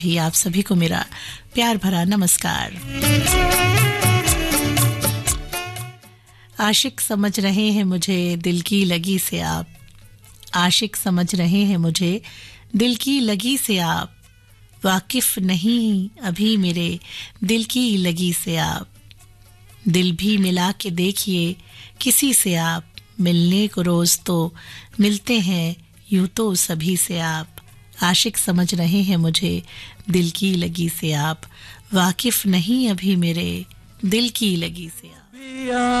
भी आप सभी को मेरा प्यार भरा नमस्कार। आशिक समझ रहे हैं मुझे दिल की लगी से आप, आशिक समझ रहे हैं मुझे दिल की लगी से आप, वाकिफ नहीं अभी मेरे दिल की लगी से आप, दिल भी मिला के देखिए किसी से आप, मिलने को रोज तो मिलते हैं यूं तो सभी से आप, आशिक समझ रहे हैं मुझे दिल की लगी से आप, वाकिफ नहीं अभी मेरे दिल की लगी से आप।